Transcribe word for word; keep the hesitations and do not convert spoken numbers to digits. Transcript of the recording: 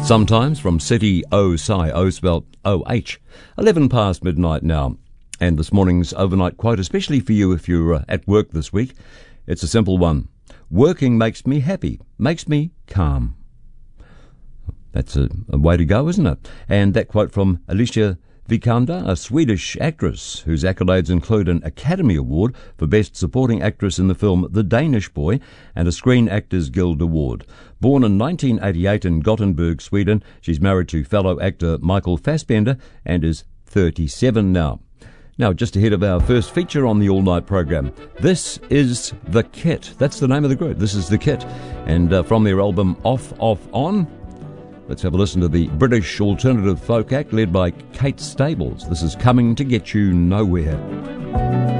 Sometimes from City O Psi, O spelled O H. eleven past midnight now. And this morning's overnight quote, especially for you if you're uh, at work this week, it's a simple one. Working makes me happy, makes me calm. That's a, a way to go, isn't it? And that quote from Alicia Vikander, a Swedish actress whose accolades include an Academy Award for Best Supporting Actress in the film The Danish Boy and a Screen Actors Guild Award. Born in nineteen eighty-eight in Gothenburg, Sweden, she's married to fellow actor Michael Fassbender and is thirty-seven now. Now, just ahead of our first feature on the all-night program, this is The Kit. That's the name of the group. This is The Kit. And uh, from their album Off, Off, On, let's have a listen to the British alternative folk act led by Kate Stables. This is Coming to Get You Nowhere.